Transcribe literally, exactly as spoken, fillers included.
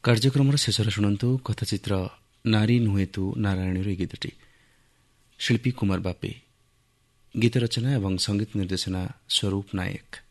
କାର୍ଯ୍ୟକ୍ରମର ଶେଷରେ ଶୁଣନ୍ତୁ କଥାଚିତ୍ର ନାରୀ ନୁହେଁ ତୁ ନାରାୟଣୀର ଏହି ଗୀତଟି। ଶିଳ୍ପୀ କୁମାର ବାପେ, ଗୀତ ରଚନା ଏବଂ ସଙ୍ଗୀତ ନିର୍ଦ୍ଦେଶନା ସ୍ୱରୂପ ନାୟକ।